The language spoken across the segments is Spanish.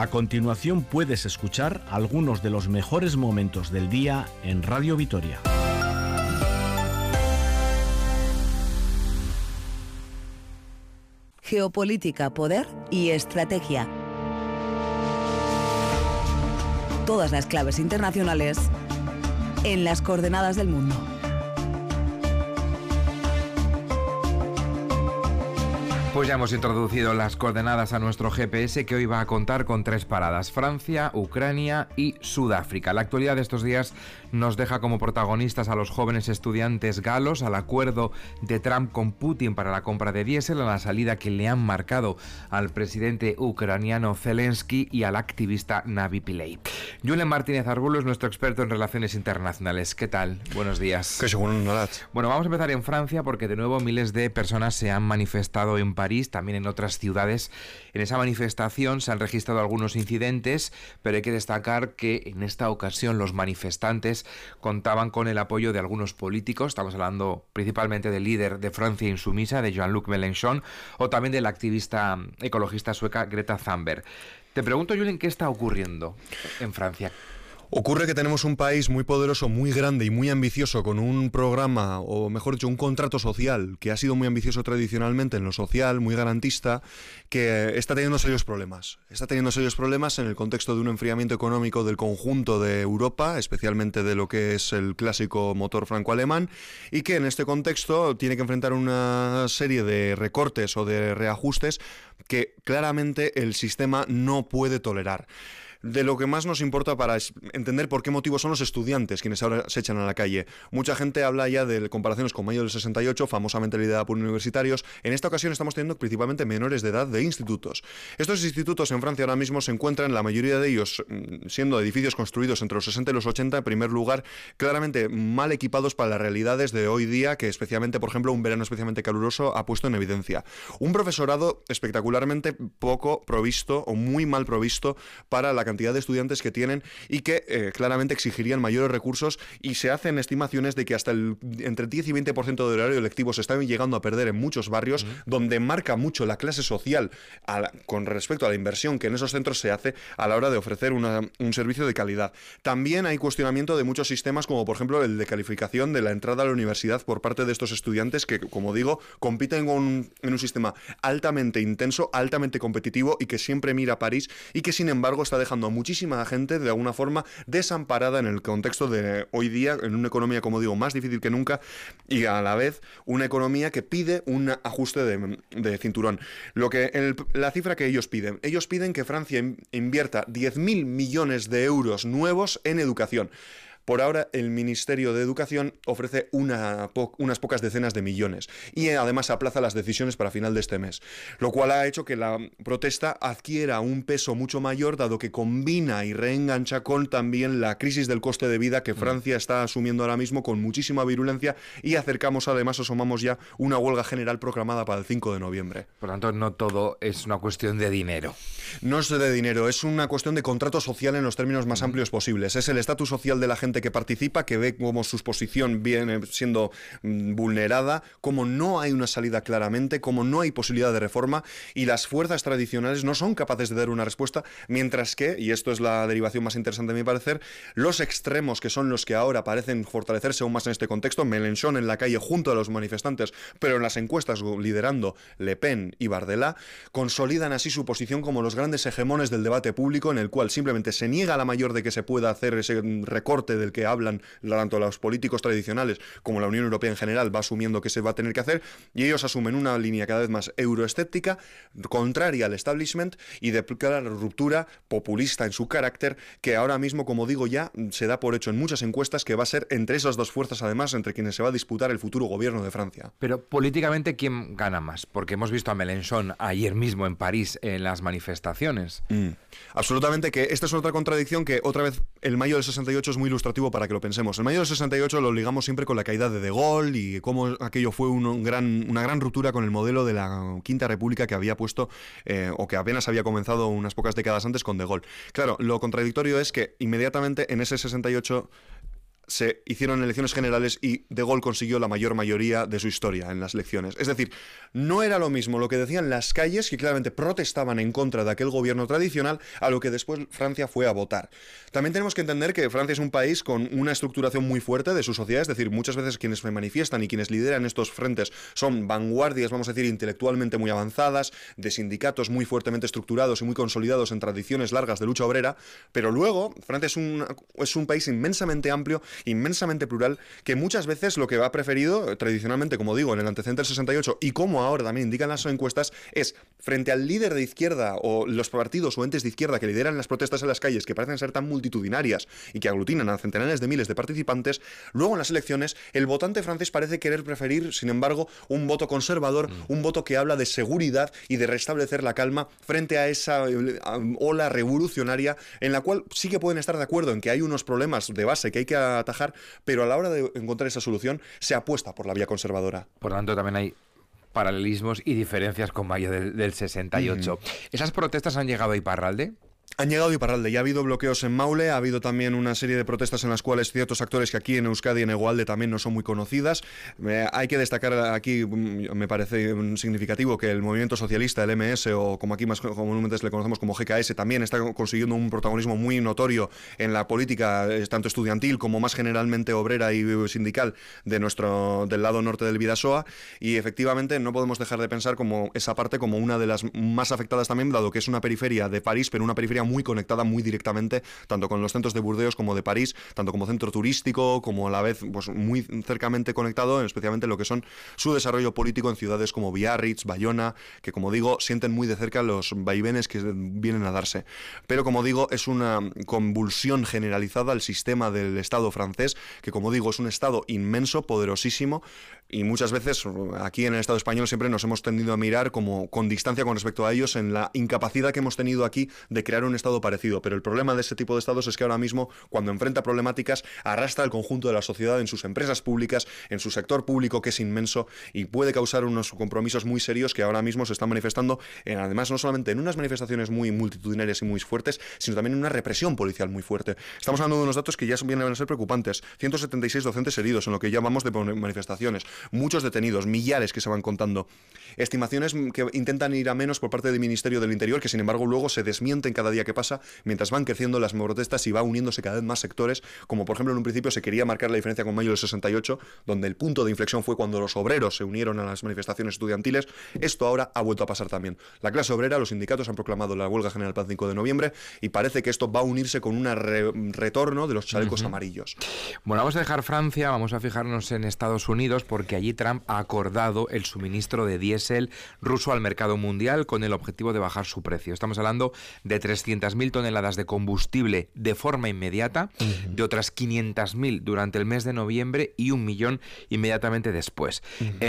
A continuación puedes escuchar algunos de los mejores momentos del día en Radio Vitoria. Geopolítica, poder y estrategia. Todas las claves internacionales en las coordenadas del mundo. Pues ya hemos introducido las coordenadas a nuestro GPS, que hoy va a contar con 3 paradas: Francia, Ucrania y Sudáfrica. La actualidad de estos días nos deja como protagonistas a los jóvenes estudiantes galos, al acuerdo de Trump con Putin para la compra de diésel, a la salida que le han marcado al presidente ucraniano Zelensky y al activista Navi Pillay. Julen Martínez Arbulo es nuestro experto en relaciones internacionales. ¿Qué tal? Buenos días. ¿Qué según Narat? Bueno, vamos a empezar en Francia, porque de nuevo miles de personas se han manifestado en París, también en otras ciudades. En esa manifestación se han registrado algunos incidentes, pero hay que destacar que en esta ocasión los manifestantes contaban con el apoyo de algunos políticos. Estamos hablando principalmente del líder de Francia Insumisa, de Jean-Luc Mélenchon, o también de la activista ecologista sueca Greta Thunberg. Te pregunto, Julen, ¿qué está ocurriendo en Francia? Ocurre que tenemos un país muy poderoso, muy grande y muy ambicioso, con un programa, o mejor dicho, un contrato social que ha sido muy ambicioso tradicionalmente en lo social, muy garantista, que está teniendo serios problemas. Está teniendo serios problemas en el contexto de un enfriamiento económico del conjunto de Europa, especialmente de lo que es el clásico motor franco-alemán, y que en este contexto tiene que enfrentar una serie de recortes o de reajustes que claramente el sistema no puede tolerar. De lo que más nos importa para entender por qué motivo son los estudiantes quienes ahora se echan a la calle. Mucha gente habla ya de comparaciones con mayo del 68, famosamente liderada por universitarios. En esta ocasión estamos teniendo principalmente menores de edad de institutos. Estos institutos en Francia ahora mismo se encuentran, la mayoría de ellos siendo edificios construidos entre los 60 y los 80, en primer lugar, claramente mal equipados para las realidades de hoy día, que especialmente, por ejemplo, un verano especialmente caluroso ha puesto en evidencia. Un profesorado espectacularmente poco provisto o muy mal provisto para la cantidad de estudiantes que tienen, y que claramente exigirían mayores recursos, y se hacen estimaciones de que hasta entre 10 y 20% del horario lectivo se está llegando a perder en muchos barrios, donde marca mucho la clase social con respecto a la inversión que en esos centros se hace a la hora de ofrecer un servicio de calidad. También hay cuestionamiento de muchos sistemas, como por ejemplo el de calificación de la entrada a la universidad por parte de estos estudiantes que, como digo, compiten en un sistema altamente intenso, altamente competitivo, y que siempre mira a París, y que sin embargo está dejando a muchísima gente de alguna forma desamparada en el contexto de hoy día, en una economía, como digo, más difícil que nunca, y a la vez una economía que pide un ajuste de cinturón. La cifra que ellos piden que Francia invierta 10.000 millones de euros nuevos en educación. Por ahora, el Ministerio de Educación ofrece unas pocas decenas de millones, y además aplaza las decisiones para final de este mes, lo cual ha hecho que la protesta adquiera un peso mucho mayor, dado que combina y reengancha con también la crisis del coste de vida que Francia está asumiendo ahora mismo con muchísima virulencia, y asomamos ya una huelga general proclamada para el 5 de noviembre. Por tanto, no todo es una cuestión de dinero. No es de dinero, es una cuestión de contrato social en los términos más amplios posibles. Es el estatus social de la gente que participa, que ve cómo su posición viene siendo vulnerada, cómo no hay una salida claramente, cómo no hay posibilidad de reforma, y las fuerzas tradicionales no son capaces de dar una respuesta, mientras que, y esto es la derivación más interesante a mi parecer, los extremos, que son los que ahora parecen fortalecerse aún más en este contexto, Mélenchon en la calle junto a los manifestantes, pero en las encuestas liderando Le Pen y Bardella, consolidan así su posición como los grandes hegemones del debate público, en el cual simplemente se niega la mayor de que se pueda hacer ese recorte del que hablan tanto los políticos tradicionales como la Unión Europea en general va asumiendo que se va a tener que hacer, y ellos asumen una línea cada vez más euroescéptica, contraria al establishment y de clara ruptura, populista en su carácter, que ahora mismo, como digo, ya se da por hecho en muchas encuestas que va a ser entre esas dos fuerzas, además, entre quienes se va a disputar el futuro gobierno de Francia. Pero políticamente, ¿quién gana más? Porque hemos visto a Mélenchon ayer mismo en París en las manifestaciones. Absolutamente, que esta es otra contradicción que, otra vez, el mayo del 68 es muy ilustrativo para que lo pensemos. El mayo del 68 lo ligamos siempre con la caída de Gaulle y cómo aquello fue una gran ruptura con el modelo de la Quinta República que había puesto, o que apenas había comenzado unas pocas décadas antes con de Gaulle. Claro, lo contradictorio es que inmediatamente en ese 68 se hicieron elecciones generales y De Gaulle consiguió la mayor mayoría de su historia en las elecciones. Es decir, no era lo mismo lo que decían las calles, que claramente protestaban en contra de aquel gobierno tradicional, a lo que después Francia fue a votar. También tenemos que entender que Francia es un país con una estructuración muy fuerte de su sociedad, es decir, muchas veces quienes se manifiestan y quienes lideran estos frentes son vanguardias, vamos a decir, intelectualmente muy avanzadas, de sindicatos muy fuertemente estructurados y muy consolidados en tradiciones largas de lucha obrera, pero luego Francia es un país inmensamente amplio, inmensamente plural, que muchas veces lo que ha preferido, tradicionalmente, como digo, en el antecedente del 68, y como ahora también indican las encuestas, es frente al líder de izquierda o los partidos o entes de izquierda que lideran las protestas en las calles, que parecen ser tan multitudinarias y que aglutinan a centenares de miles de participantes, luego en las elecciones el votante francés parece querer preferir, sin embargo, un voto conservador, un voto que habla de seguridad y de restablecer la calma frente a esa ola revolucionaria en la cual sí que pueden estar de acuerdo en que hay unos problemas de base que hay que atajar, pero a la hora de encontrar esa solución se apuesta por la vía conservadora. Por lo tanto, también hay paralelismos y diferencias con mayo del 68. ¿Esas protestas han llegado a Iparralde? Han llegado a Iparralde, ya ha habido bloqueos en Maule, ha habido también una serie de protestas en las cuales ciertos actores que aquí en Euskadi y en Egualde también no son muy conocidas. Hay que destacar aquí, me parece significativo, que el movimiento socialista, el MS, o como aquí más comúnmente le conocemos como GKS, también está consiguiendo un protagonismo muy notorio en la política, tanto estudiantil como más generalmente obrera y sindical del lado norte del Bidasoa, y efectivamente no podemos dejar de pensar como esa parte como una de las más afectadas también, dado que es una periferia de París, pero una periferia muy conectada muy directamente tanto con los centros de Burdeos como de París, tanto como centro turístico, como a la vez pues, muy cercamente conectado, especialmente lo que son su desarrollo político en ciudades como Biarritz, Bayona, que como digo, sienten muy de cerca los vaivenes que vienen a darse. Pero como digo, es una convulsión generalizada al sistema del Estado francés, que como digo, es un Estado inmenso, poderosísimo, y muchas veces aquí en el Estado español siempre nos hemos tendido a mirar como con distancia con respecto a ellos en la incapacidad que hemos tenido aquí de crear un Estado parecido, pero el problema de ese tipo de Estados es que ahora mismo, cuando enfrenta problemáticas, arrastra al conjunto de la sociedad en sus empresas públicas, en su sector público, que es inmenso, y puede causar unos compromisos muy serios que ahora mismo se están manifestando, además no solamente en unas manifestaciones muy multitudinarias y muy fuertes, sino también en una represión policial muy fuerte. Estamos hablando de unos datos que ya vienen a ser preocupantes: 176 docentes heridos en lo que llamamos de manifestaciones, muchos detenidos, millares que se van contando, estimaciones que intentan ir a menos por parte del Ministerio del Interior, que sin embargo luego se desmienten cada día que pasa, mientras van creciendo las protestas y va uniéndose cada vez más sectores, como por ejemplo en un principio se quería marcar la diferencia con mayo del 68, donde el punto de inflexión fue cuando los obreros se unieron a las manifestaciones estudiantiles. Esto ahora ha vuelto a pasar también. La clase obrera, los sindicatos han proclamado la huelga general para el 5 de noviembre y parece que esto va a unirse con un retorno de los chalecos amarillos. Bueno, vamos a dejar Francia, vamos a fijarnos en Estados Unidos, porque allí Trump ha acordado el suministro de diésel ruso al mercado mundial con el objetivo de bajar su precio. Estamos hablando de 300.000 toneladas de combustible de forma inmediata, de otras 500.000 durante el mes de noviembre y 1 millón inmediatamente después.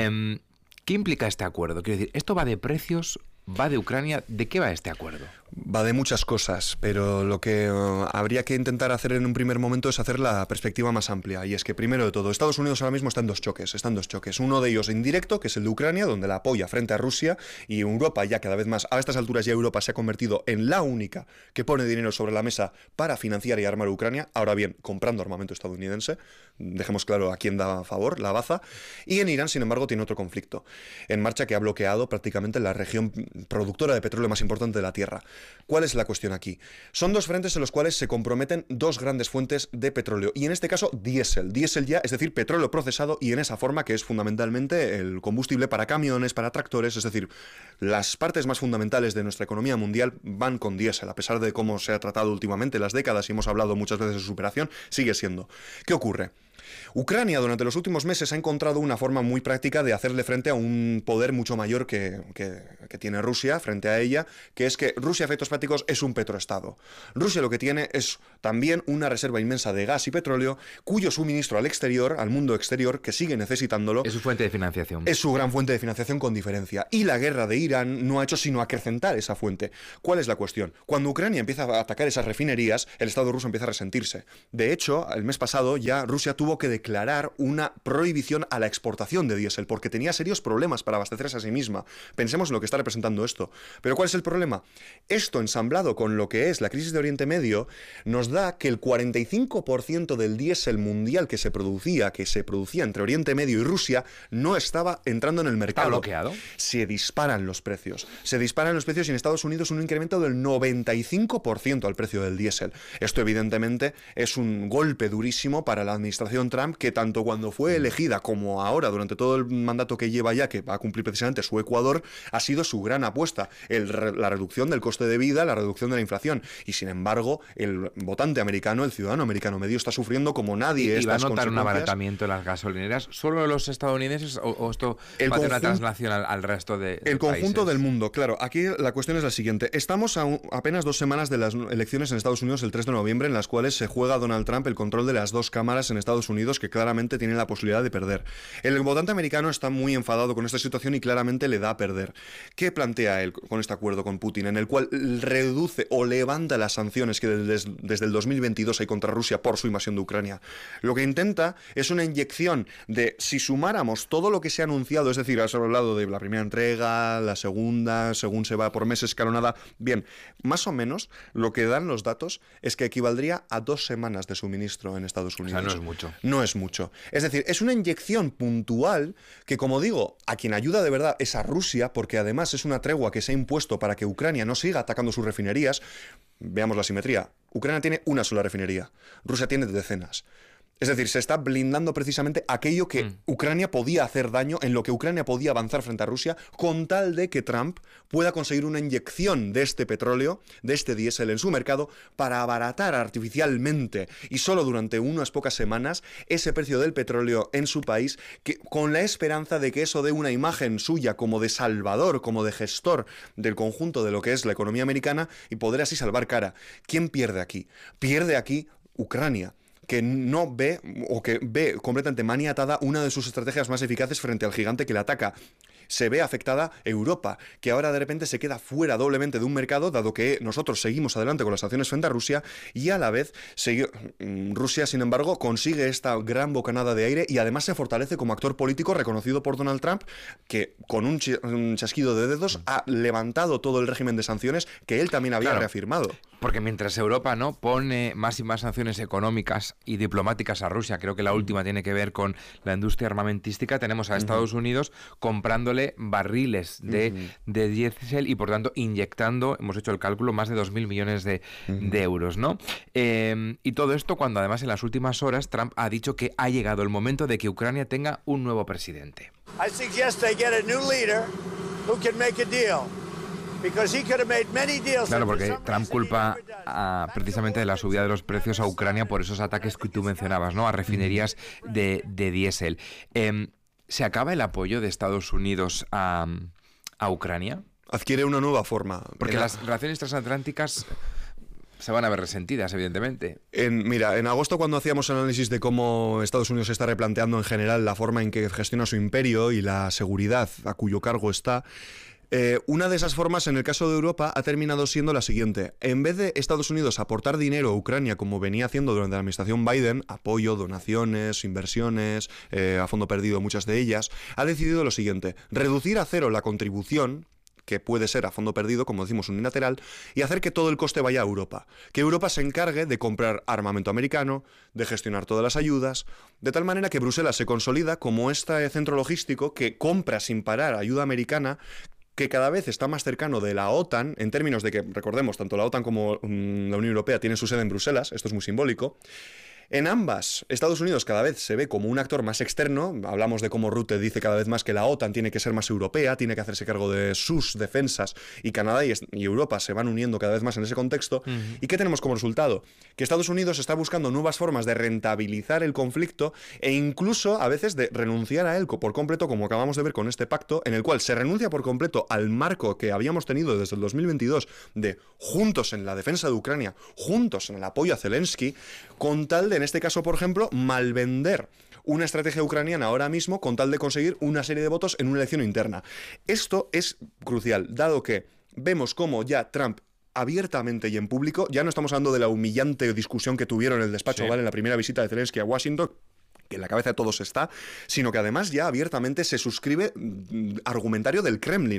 ¿Qué implica este acuerdo? Quiero decir, ¿esto va de precios? ¿Va de Ucrania? ¿De qué va este acuerdo? Va de muchas cosas, pero lo que habría que intentar hacer en un primer momento es hacer la perspectiva más amplia. Y es que, primero de todo, Estados Unidos ahora mismo está en dos choques. Uno de ellos indirecto, que es el de Ucrania, donde la apoya frente a Rusia, y Europa ya cada vez más, a estas alturas ya Europa se ha convertido en la única que pone dinero sobre la mesa para financiar y armar a Ucrania. Ahora bien, comprando armamento estadounidense, dejemos claro a quién da a favor, la baza. Y en Irán, sin embargo, tiene otro conflicto en marcha que ha bloqueado prácticamente la región productora de petróleo más importante de la Tierra. ¿Cuál es la cuestión aquí? Son dos frentes en los cuales se comprometen dos grandes fuentes de petróleo, y en este caso diésel ya, es decir, petróleo procesado, y en esa forma que es fundamentalmente el combustible para camiones, para tractores, es decir, las partes más fundamentales de nuestra economía mundial van con diésel, a pesar de cómo se ha tratado últimamente las décadas y hemos hablado muchas veces de su superación, sigue siendo. ¿Qué ocurre? Ucrania durante los últimos meses ha encontrado una forma muy práctica de hacerle frente a un poder mucho mayor que tiene Rusia frente a ella, que es que Rusia, a efectos prácticos, es un petroestado. Rusia lo que tiene es también una reserva inmensa de gas y petróleo, cuyo suministro al exterior, al mundo exterior, que sigue necesitándolo, es su fuente de financiación. Es su gran fuente de financiación con diferencia. Y la guerra de Irán no ha hecho sino acrecentar esa fuente. ¿Cuál es la cuestión? Cuando Ucrania empieza a atacar esas refinerías, el Estado ruso empieza a resentirse. De hecho, el mes pasado ya Rusia tuvo que declarar una prohibición a la exportación de diésel, porque tenía serios problemas para abastecerse a sí misma. Pensemos en lo que está representando esto. Pero ¿cuál es el problema? Esto, ensamblado con lo que es la crisis de Oriente Medio, nos da que el 45% del diésel mundial que se producía entre Oriente Medio y Rusia, no estaba entrando en el mercado. ¿Está bloqueado? Se disparan los precios. Se disparan los precios y en Estados Unidos un incremento del 95% al precio del diésel. Esto evidentemente es un golpe durísimo para la administración Trump, que tanto cuando fue elegida como ahora, durante todo el mandato que lleva ya, que va a cumplir precisamente su Ecuador, ha sido su gran apuesta. La reducción del coste de vida, la reducción de la inflación. Y sin embargo, el votante americano, el ciudadano americano medio, está sufriendo como nadie estas consecuencias. ¿Y va a notar un abaratamiento en las gasolineras solo los estadounidenses o esto va a tener una traslación al resto de el conjunto países? Del mundo? Claro, aquí la cuestión es la siguiente. Estamos a apenas 2 semanas de las elecciones en Estados Unidos el 3 de noviembre, en las cuales se juega Donald Trump el control de las 2 cámaras en Estados Unidos, que claramente tienen la posibilidad de perder. El votante americano está muy enfadado con esta situación y claramente le da a perder. ¿Qué plantea él con este acuerdo con Putin, en el cual reduce o levanta las sanciones que desde el 2022 hay contra Rusia por su invasión de Ucrania? Lo que intenta es una inyección de, si sumáramos todo lo que se ha anunciado, es decir, has hablado de la primera entrega, la segunda, según se va por meses escalonada, bien, más o menos lo que dan los datos es que equivaldría a 2 semanas de suministro en Estados Unidos. O sea, no es mucho. No es mucho. Es decir, es una inyección puntual que, como digo, a quien ayuda de verdad es a Rusia, porque además es una tregua que se ha impuesto para que Ucrania no siga atacando sus refinerías. Veamos la simetría. Ucrania tiene una sola refinería, Rusia tiene decenas. Es decir, se está blindando precisamente aquello que Ucrania podía hacer daño, en lo que Ucrania podía avanzar frente a Rusia, con tal de que Trump pueda conseguir una inyección de este petróleo, de este diésel en su mercado, para abaratar artificialmente y solo durante unas pocas semanas ese precio del petróleo en su país, con la esperanza de que eso dé una imagen suya como de salvador, como de gestor del conjunto de lo que es la economía americana y poder así salvar cara. ¿Quién pierde aquí? Pierde aquí Ucrania, que no ve, o que ve completamente maniatada una de sus estrategias más eficaces frente al gigante que le ataca. Se ve afectada Europa, que ahora de repente se queda fuera doblemente de un mercado, dado que nosotros seguimos adelante con las sanciones frente a Rusia, y a la vez Rusia, sin embargo, consigue esta gran bocanada de aire y además se fortalece como actor político reconocido por Donald Trump, que con un chasquido de dedos ha levantado todo el régimen de sanciones que él también había reafirmado. Porque mientras Europa no pone más y más sanciones económicas y diplomáticas a Rusia, creo que la última tiene que ver con la industria armamentística, tenemos a Estados Unidos comprándole barriles de diésel y por tanto inyectando, hemos hecho el cálculo, más de 2.000 millones de euros, ¿no? Y todo esto cuando además en las últimas horas Trump ha dicho que ha llegado el momento de que Ucrania tenga un nuevo presidente. I suggest they get a new leader who can make a deal. Claro, porque Trump culpa precisamente de la subida de los precios a Ucrania por esos ataques que tú mencionabas, ¿no? A refinerías de diésel. ¿Se acaba el apoyo de Estados Unidos a Ucrania? Adquiere una nueva forma. Porque las relaciones transatlánticas se van a ver resentidas, evidentemente. Mira, en agosto, cuando hacíamos análisis de cómo Estados Unidos está replanteando en general la forma en que gestiona su imperio y la seguridad a cuyo cargo está, una de esas formas, en el caso de Europa, ha terminado siendo la siguiente. En vez de Estados Unidos aportar dinero a Ucrania, como venía haciendo durante la administración Biden, apoyo, donaciones, inversiones, a fondo perdido muchas de ellas, ha decidido lo siguiente: reducir a cero la contribución, que puede ser a fondo perdido, como decimos, unilateral, y hacer que todo el coste vaya a Europa. Que Europa se encargue de comprar armamento americano, de gestionar todas las ayudas, de tal manera que Bruselas se consolida como este centro logístico que compra sin parar ayuda americana, que cada vez está más cercano de la OTAN, en términos de que, recordemos, tanto la OTAN como la Unión Europea tienen su sede en Bruselas, esto es muy simbólico. En ambas, Estados Unidos cada vez se ve como un actor más externo. Hablamos de cómo Rutte dice cada vez más que la OTAN tiene que ser más europea, tiene que hacerse cargo de sus defensas, y Canadá y Europa se van uniendo cada vez más en ese contexto. ¿Y qué tenemos como resultado? Que Estados Unidos está buscando nuevas formas de rentabilizar el conflicto e incluso a veces de renunciar a él por completo, como acabamos de ver con este pacto, en el cual se renuncia por completo al marco que habíamos tenido desde el 2022 de juntos en la defensa de Ucrania, juntos en el apoyo a Zelensky, con tal de, en este caso, por ejemplo, malvender una estrategia ucraniana ahora mismo con tal de conseguir una serie de votos en una elección interna. Esto es crucial, dado que vemos cómo ya Trump abiertamente y en público, ya no estamos hablando de la humillante discusión que tuvieron en el despacho Oval en la primera visita de Zelensky a Washington, en la cabeza de todos está, sino que además ya abiertamente se suscribe argumentario del Kremlin.